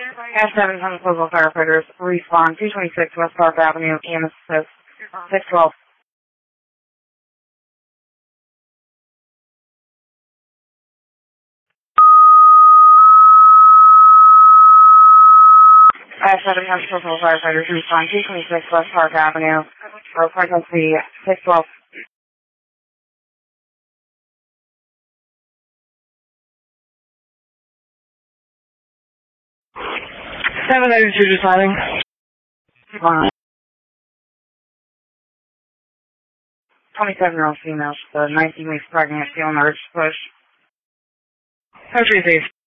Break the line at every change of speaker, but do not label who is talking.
Dash 7 Huntsville firefighters respond 226 West Park Avenue, EMS assist 612. Dash 7 Huntsville firefighters respond 226 West Park Avenue, frequency 612.
792 responding.
27-year-old female, 19 weeks pregnant, feeling urge to push.
Country safe.